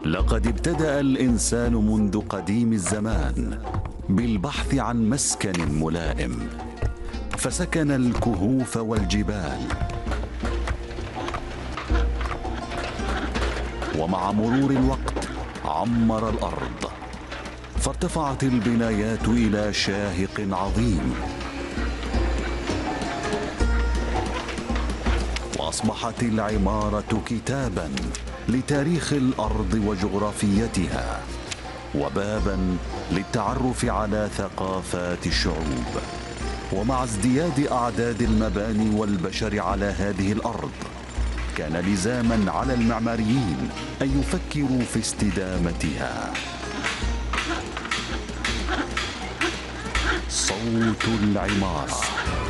لقد ابتدأ الإنسان منذ قديم الزمان بالبحث عن مسكن ملائم، فسكن الكهوف والجبال، ومع مرور الوقت عمر الأرض، فارتفعت البنايات إلى شاهق عظيم، وأصبحت العمارة كتاباً لتاريخ الأرض وجغرافيتها، وباباً للتعرف على ثقافات الشعوب. ومع ازدياد أعداد المباني والبشر على هذه الأرض، كان لزاماً على المعماريين أن يفكروا في استدامتها. صوت العمارة.